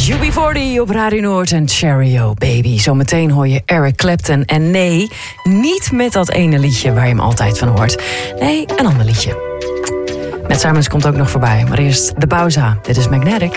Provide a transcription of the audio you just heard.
UB40 op Radio Noord en Cherry O Baby. Zometeen hoor je Eric Clapton. En nee, niet met dat ene liedje waar je hem altijd van hoort. Nee, een ander liedje. Matt Simons komt ook nog voorbij. Maar eerst de Bauza. Dit is Magnetic.